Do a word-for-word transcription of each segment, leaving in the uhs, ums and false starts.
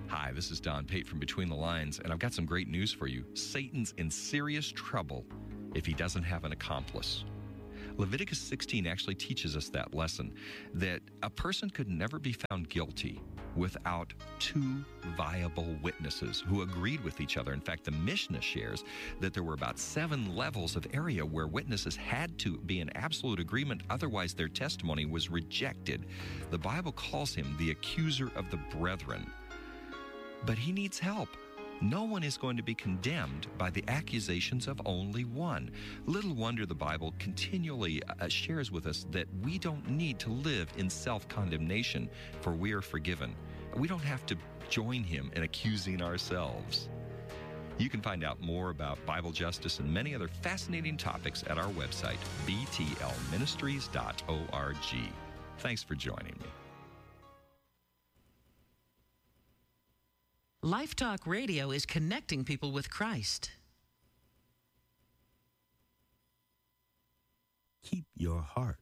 Hi, this is Don Pate from Between the Lines, and I've got some great news for you. Satan's in serious trouble if he doesn't have an accomplice. Leviticus sixteen actually teaches us that lesson, that a person could never be found guilty without two viable witnesses who agreed with each other. In fact, the Mishnah shares that there were about seven levels of area where witnesses had to be in absolute agreement, otherwise their testimony was rejected. The Bible calls him the accuser of the brethren. But he needs help. No one is going to be condemned by the accusations of only one. Little wonder the Bible continually uh, shares with us that we don't need to live in self-condemnation, for we are forgiven. We don't have to join him in accusing ourselves. You can find out more about Bible justice and many other fascinating topics at our website, b t l ministries dot org. Thanks for joining me. Life Talk Radio is connecting people with Christ. Keep your heart.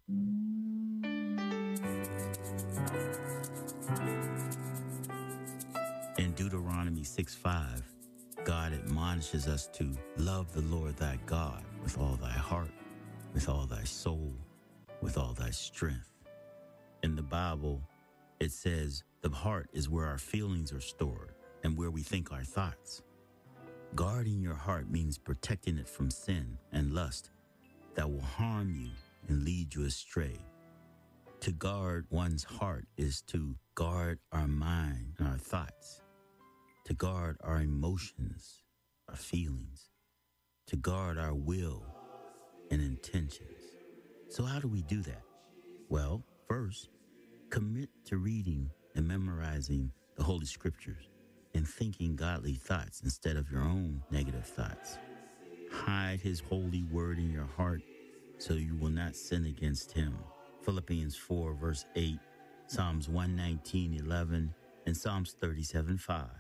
In Deuteronomy six five, God admonishes us to love the Lord thy God with all thy heart, with all thy soul, with all thy strength. In the Bible, it says the heart is where our feelings are stored and where we think our thoughts. Guarding your heart means protecting it from sin and lust that will harm you and lead you astray. To guard one's heart is to guard our mind and our thoughts, to guard our emotions, our feelings, to guard our will and intentions. So how do we do that? Well, first, commit to reading and memorizing the Holy Scriptures and thinking godly thoughts instead of your own negative thoughts. Hide his holy word in your heart so you will not sin against him. Philippians four, verse eight, Psalms one nineteen, eleven, and Psalms thirty-seven, five.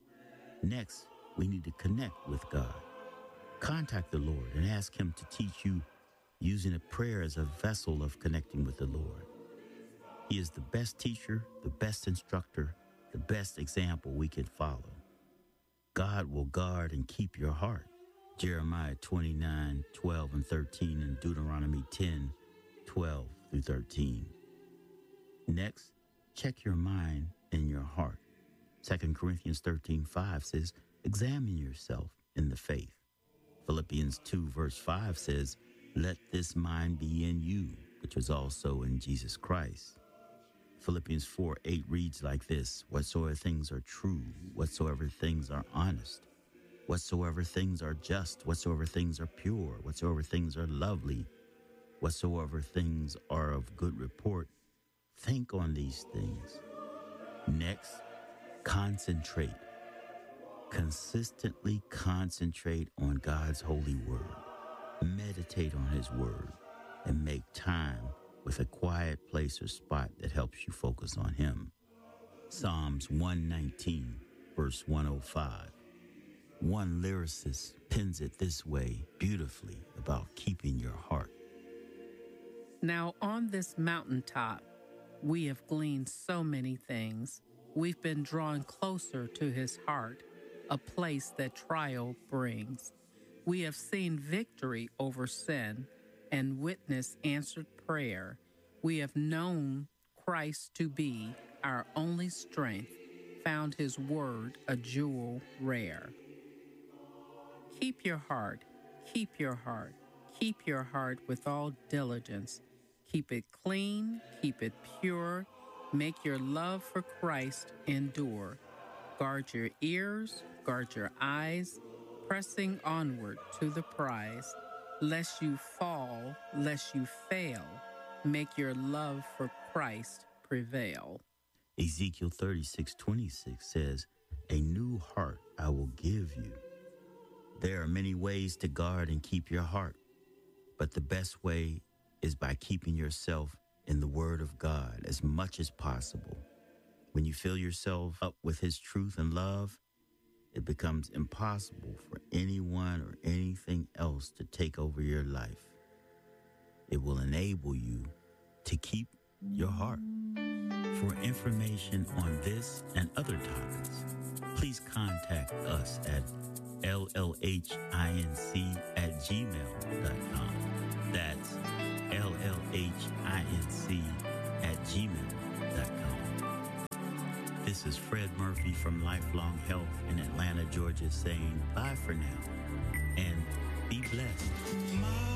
Next, we need to connect with God. Contact the Lord and ask him to teach you using a prayer as a vessel of connecting with the Lord. He is the best teacher, the best instructor, the best example we can follow. God will guard and keep your heart. Jeremiah twenty-nine, twelve and thirteen, and Deuteronomy ten, twelve through thirteen. Next, check your mind and your heart. Second Corinthians thirteen, five says, examine yourself in the faith. Philippians two, verse five says, let this mind be in you, which was also in Jesus Christ. Philippians four, eight reads like this, whatsoever things are true, whatsoever things are honest, whatsoever things are just, whatsoever things are pure, whatsoever things are lovely, whatsoever things are of good report, think on these things. Next, concentrate. Consistently concentrate on God's holy word. Meditate on his word and make time with a quiet place or spot that helps you focus on him. Psalms one nineteen, verse one oh five. One lyricist pens it this way beautifully about keeping your heart. Now on this mountaintop, we have gleaned so many things. We've been drawn closer to his heart, a place that trial brings. We have seen victory over sin and witnessed answered prayer. We have known Christ to be our only strength, found his word a jewel rare. Keep your heart, keep your heart, keep your heart with all diligence. Keep it clean, keep it pure, make your love for Christ endure. Guard your ears, guard your eyes, pressing onward to the prize. Lest you fall, lest you fail, make your love for Christ prevail. Ezekiel thirty-six, twenty-six says, a new heart I will give you. There are many ways to guard and keep your heart, but the best way is by keeping yourself in the Word of God as much as possible. When you fill yourself up with his truth and love, it becomes impossible for anyone or anything else to take over your life. It will enable you to keep your heart. For information on this and other topics, contact us at L L H I N C at gmail dot com. That's L L H I N C at gmail dot com. This is Fred Murphy from Lifelong Health in Atlanta, Georgia, saying bye for now and be blessed.